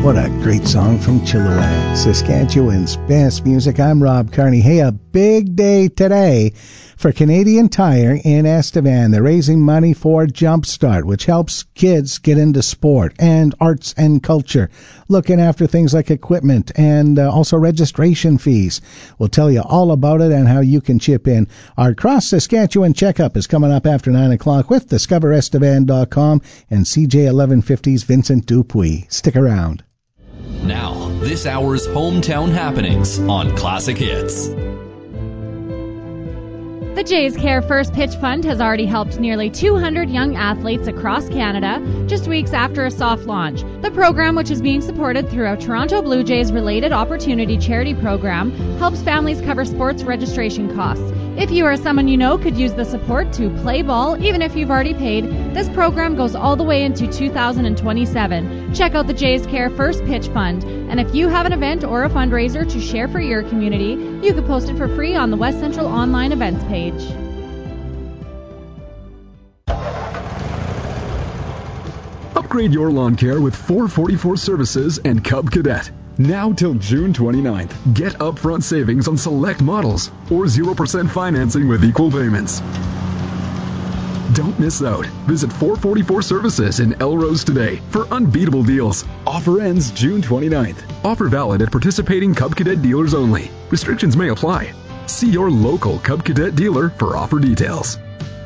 What a great song from Chilliwack, Saskatchewan's best music. I'm Rob Carney. Hey, a big day today for Canadian Tire in Estevan. They're raising money for Jumpstart, which helps kids get into sport and arts and culture, looking after things like equipment and also registration fees. We'll tell you all about it and how you can chip in. Our Cross Saskatchewan checkup is coming up after 9 o'clock with DiscoverEstevan.com and CJ 1150's Vincent Dupuis. Stick around. Now, this hour's hometown happenings on Classic Hits. The Jays Care First Pitch Fund has already helped nearly 200 young athletes across Canada just weeks after a soft launch. The program, which is being supported through a Toronto Blue Jays related opportunity charity program, helps families cover sports registration costs. If you or someone you know could use the support to play ball, even if you've already paid, this program goes all the way into 2027. Check out the Jays Care First Pitch Fund. And if you have an event or a fundraiser to share for your community, you can post it for free on the West Central online events page. Upgrade your lawn care with 444 Services and Cub Cadet. Now till June 29th. Get upfront savings on select models or 0% financing with equal payments. Don't miss out. Visit 444 Services in Elrose today for unbeatable deals. Offer ends June 29th. Offer valid at participating Cub Cadet dealers only. Restrictions may apply. See your local Cub Cadet dealer for offer details.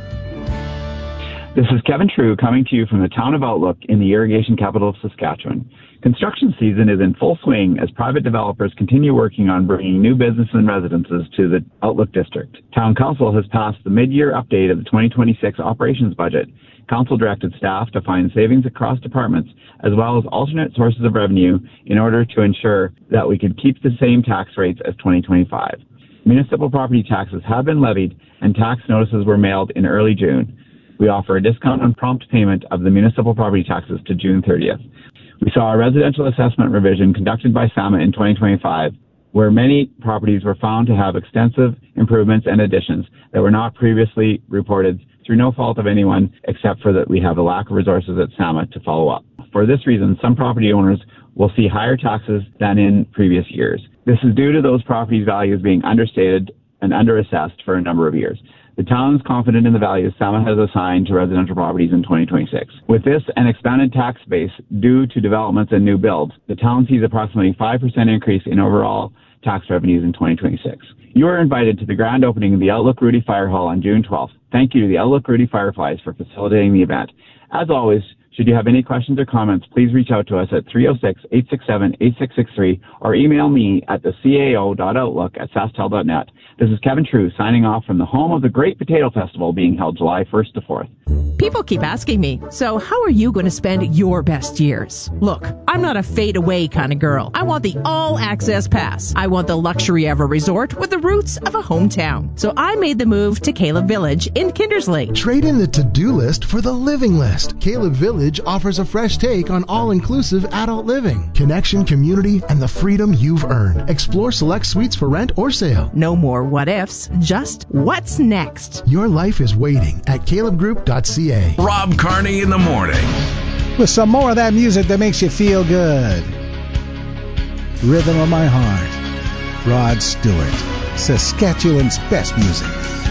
This is Kevin True coming to you from the town of Outlook in the irrigation capital of Saskatchewan. Construction season is in full swing as private developers continue working on bringing new business and residences to the Outlook district. Town Council has passed the mid-year update of the 2026 operations budget. Council directed staff to find savings across departments as well as alternate sources of revenue in order to ensure that we could keep the same tax rates as 2025. Municipal property taxes have been levied and tax notices were mailed in early June. We offer a discount on prompt payment of the municipal property taxes to June 30th. We saw a residential assessment revision conducted by SAMA in 2025, where many properties were found to have extensive improvements and additions that were not previously reported through no fault of anyone except for that we have a lack of resources at SAMA to follow up. For this reason, some property owners will see higher taxes than in previous years. This is due to those properties' values being understated and underassessed for a number of years. The town is confident in the values SAMA has assigned to residential properties in 2026. With this and expanded tax base due to developments and new builds, the town sees approximately 5% increase in overall tax revenues in 2026. You are invited to the grand opening of the Outlook Rudy Fire Hall on June 12th. Thank you to the Outlook Rudy Fireflies for facilitating the event. As always, should you have any questions or comments, please reach out to us at 306-867-8663 or email me at thecao.outlook@sastel.net. This is Kevin True signing off from the home of the Great Potato Festival being held July 1st to 4th. People keep asking me, so how are you going to spend your best years? Look, I'm not a fade-away kind of girl. I want the all-access pass. I want the luxury of a resort with the roots of a hometown. So I made the move to Caleb Village in Kindersley. Trade in the to-do list for the living list. Caleb Village offers a fresh take on all-inclusive adult living, connection, community, and the freedom you've earned. Explore select suites for rent or sale. No more what-ifs, just what's next. Your life is waiting at calebgroup.ca. Rob Carney in the morning. With some more of that music that makes you feel good. Rhythm of My Heart. Rod Stewart, Saskatchewan's best music.